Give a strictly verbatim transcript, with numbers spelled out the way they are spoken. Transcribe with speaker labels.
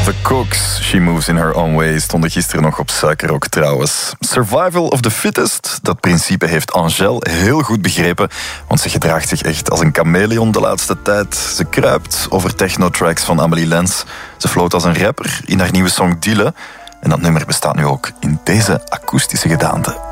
Speaker 1: The Cooks, She Moves in Her Own Way, stonden gisteren nog op Suikerrock trouwens. Survival of the fittest, dat principe heeft Angèle heel goed begrepen, want ze gedraagt zich echt als een chameleon de laatste tijd. Ze kruipt over techno-tracks van Amélie Lens. Ze floot als een rapper in haar nieuwe song Dille. En dat nummer bestaat nu ook in deze akoestische gedaante.